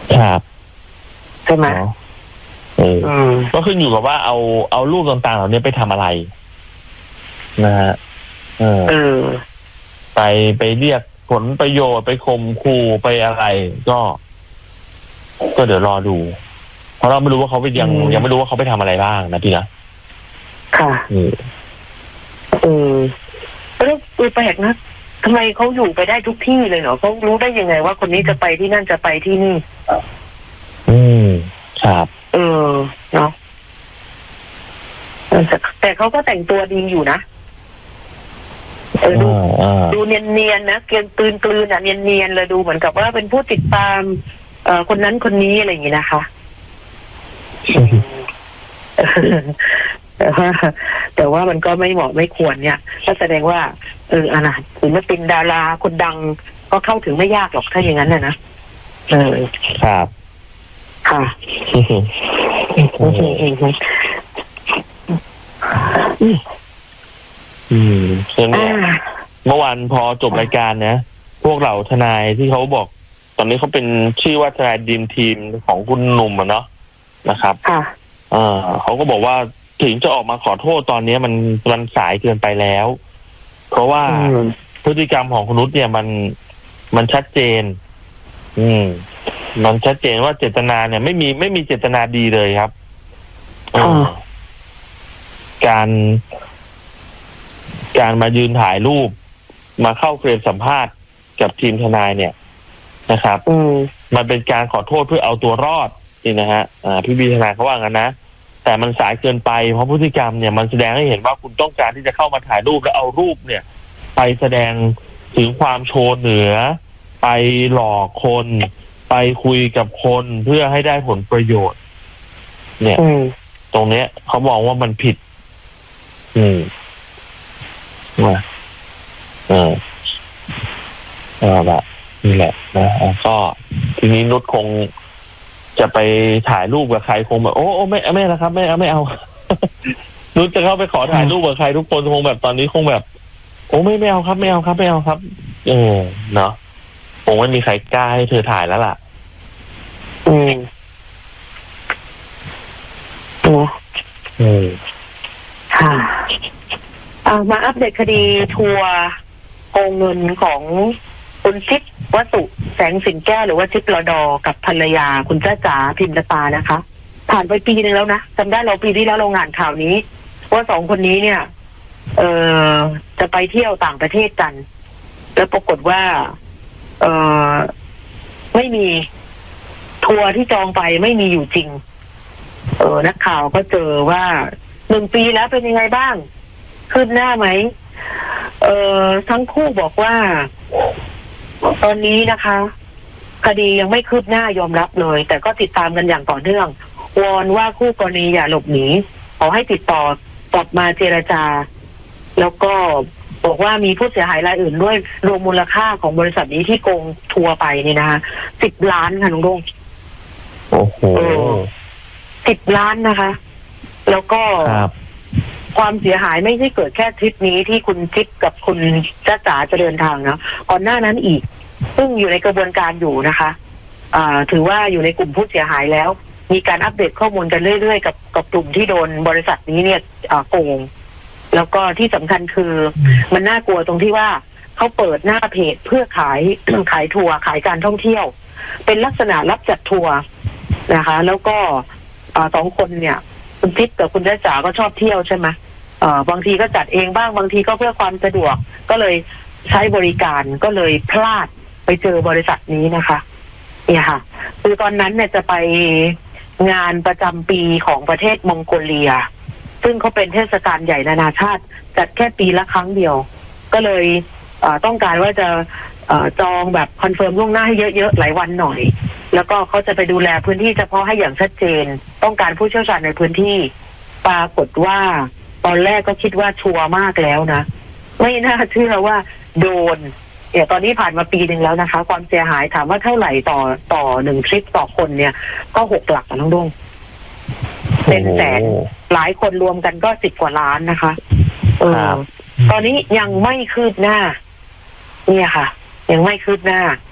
ครับใช่ไหมก็ขึ้นอยู่กับว่าเอารูปต่างๆเหล่านี้ไปทำอะไรนะฮะไปเรียกผลประโยชน์ไปข่มขู่ไปอะไรก็เดี๋ยวรอดูเพราะเราไม่รู้ว่าเขาไปยังไม่รู้ว่าเขาไปทำอะไรบ้างนะพี่นะค่ะแล้วแปลกนะทำไมเขาอยู่ไปได้ทุกที่เลยเหรอเขารู้ได้ยังไงว่าคนนี้จะไปที่นั่นจะไปที่นี่ครับเนาะแต่เขาก็แต่งตัวดีอยู่นะดูเนียนๆนะเกลียนกลืนอ่ะเนียนๆเลยดูเหมือนกับว่าเป็นผู้ติดตามคนนั้นคนนี้อะไรอย่างนี้นะคะแต่ว่ามันก็ไม่เหมาะไม่ควรเนี่ยก็แสดงว่าศิลปินดาราคนดังก็เข้าถึงไม่ยากหรอกถ้าอย่างนั้นนะครับค่ะเมื่อวานพอจบรายการนะพวกเราทนายที่เขาบอกตอนนี้เขาเป็นชื่อว่าทนายดีมทีมของคุณหนุ่มเนาะนะครับเขาก็บอกว่าถึงจะออกมาขอโทษตอนนี้มันสายเกินไปแล้วเพราะว่าพฤติกรรมของคุณนุชเนี่ยมันชัดเจนมันชัดเจนว่าเจตนาเนี่ยไม่มีเจตนาดีเลยครับการมายืนถ่ายรูปมาเข้าเฟรมสัมภาษณ์กับทีมทนายเนี่ยนะครับมันเป็นการขอโทษเพื่อเอาตัวรอดนี่นะฮะพี่บีทนายเขาว่างั้นนะแต่มันสายเกินไปเพราะพฤติกรรมเนี่ยมันแสดงให้เห็นว่าคุณต้องการที่จะเข้ามาถ่ายรูปแล้วเอารูปเนี่ยไปแสดงถึงความโชว์เหนือไปหลอกคนไปคุยกับคนเพื่อให้ได้ผลประโยชน์เนี่ยตรงเนี้ยเขามองว่ามันผิดแบบนี่แหละนะก็ทีนี้นุชคงจะไปถ่ายรูปกับใครคงแบบโอ้ไม่แล้วครับไม่เอานุชจะเข้าไปขอถ่ายรูปกับใครทุกคนคงแบบตอนนี้คงแบบโอ้ไม่เอาครับเนาะคงไม่มีใครกล้าให้เธอถ่ายแล้วล่ะค่ะมาอัปเดตคดีทัวร์โกงเงินของคุณชิดวสุแสงสินแก้วหรือว่าชิดรดกับภรรยาคุณจ้าจ๋าพิมพ์ตานะคะผ่านไปปีนึงแล้วนะจำได้เราปีที่แล้วเรางานข่าวนี้ว่าสองคนนี้เนี่ยจะไปเที่ยวต่างประเทศกันแล้วปรากฏว่าไม่มีทัวร์ที่จองไปไม่มีอยู่จริงนักข่าวก็เจอว่า1 ปีแล้วเป็นยังไงบ้างคืบหน้าไหมทั้งคู่บอกว่าตอนนี้นะคะคดียังไม่คืบหน้ายอมรับเลยแต่ก็ติดตามกันอย่างต่อเนื่องวอนว่าคู่กรณีอย่าหลบหนีขอให้ติดต่อกลับมาเจรจาแล้วก็บอกว่ามีผู้เสียหายรายอื่นด้วยรวมมูลค่าของบริษัทนี้ที่โกงทัวร์ไปนี่นะคะ10 ล้านค่ะน้องดงโอ้โห 10 ล้านนะคะแล้วก็ความเสียหายไม่ใช่เกิดแค่ทริปนี้ที่คุณจิ๊บกับคุณจ้าจ๋าจะเดินทางนะก่อนหน้านั้นอีกซึ่งอยู่ในกระบวนการอยู่นะคะถือว่าอยู่ในกลุ่มผู้เสียหายแล้วมีการอัปเดตข้อมูลกันเรื่อยๆกับกลุ่มที่โดนบริษัทนี้เนี่ยโกงแล้วก็ที่สำคัญคือมันน่ากลัวตรงที่ว่าเขาเปิดหน้าเพจเพื่อขายทัวร์ขายการท่องเที่ยวเป็นลักษณะรับจัดทัวร์นะคะแล้วก็2 คนเนี่ยคุณจิ๊บกับคุณจ้าจ๋าก็ชอบเที่ยวใช่ไหมบางทีก็จัดเองบ้างบางทีก็เพื่อความสะดวกก็เลยใช้บริการก็เลยพลาดไปเจอบริษัทนี้นะคะเนี่ยค่ะคือตอนนั้นเนี่ยจะไปงานประจำปีของประเทศมองโกเลียซึ่งเขาเป็นเทศกาลใหญ่นานาชาติจัดแค่ปีละครั้งเดียวก็เลยต้องการว่าจะจองแบบคอนเฟิร์มล่วงหน้าให้เยอะๆหลายวันหน่อยแล้วก็เขาจะไปดูแลพื้นที่เฉพาะให้อย่างชัดเจนต้องการผู้เชี่ยวชาญในพื้นที่ปรากฏว่าตอนแรกก็คิดว่าชัวร์มากแล้วนะไม่น่าเชื่อว่าโดนตอนนี้ผ่านมาปีนึงแล้วนะคะความเสียหายถามว่าเท่าไหร่ต่อ1 ทริปต่อคนเนี่ยก็6 หลักน้องดงเป็นแสนหลายคนรวมกันก็10 กว่าล้านนะคะตอนนี้ยังไม่คืบหน้าเนี่ยค่ะยังไม่คืบหน้า